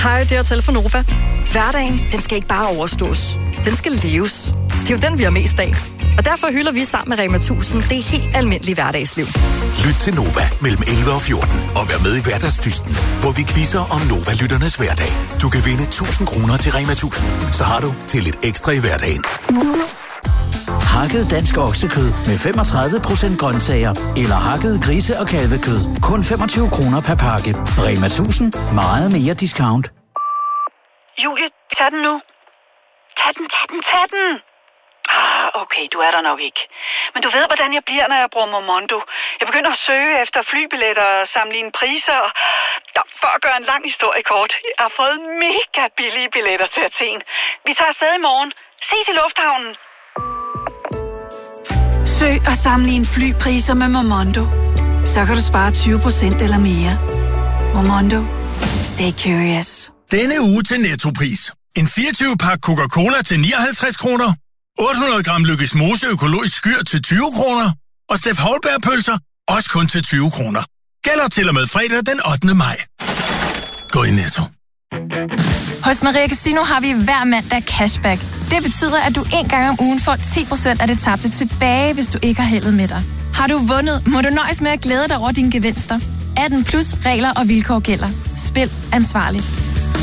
Hej, det er Hotel for Nova. Hverdagen, den skal ikke bare overstås. Den skal leves. Det er jo den, vi har mest af. Og derfor hylder vi sammen med Rema 1000 det helt almindelige hverdagsliv. Lyt til Nova mellem 11 og 14 og vær med i Hverdagsdysten, hvor vi quizzer om Nova-lytternes hverdag. Du kan vinde 1000 kroner til Rema 1000. Så har du til lidt ekstra i hverdagen. Hakket dansk oksekød med 35% grøntsager eller hakket grise- og kalvekød. Kun 25 kroner per pakke. Rema 1000. Meget mere discount. Julie, tag den nu. Tag den. Okay, du er der nok ikke. Men du ved, hvordan jeg bliver, når jeg bruger Momondo. Jeg begynder at søge efter flybilletter og sammenligne priser. For at gøre en lang historie kort. Jeg har fået mega billige billetter til Athen. Vi tager afsted i morgen. Ses i lufthavnen. Søg og sammenlign flypriser med Momondo. Så kan du spare 20% eller mere. Momondo. Stay curious. Denne uge til Nettopris. En 24-pakke Coca-Cola til 59 kroner. 800 gram Lykkes Mose økologisk skyr til 20 kroner. Og Steff Houlberg-pølser også kun til 20 kroner. Gælder til og med fredag den 8. maj. Gå i Netto. Hos Maria Casino har vi hver mandag cashback. Det betyder, at du en gang om ugen får 10% af det tabte tilbage, hvis du ikke har heldet med dig. Har du vundet, må du nøjes med at glæde dig over dine gevinster. 18+ regler og vilkår gælder. Spil ansvarligt.